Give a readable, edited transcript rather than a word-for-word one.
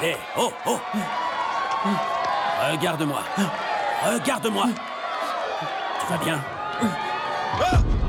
Hé, oh, oh! Regarde-moi. Regarde-moi. Tu vas bien? Ah!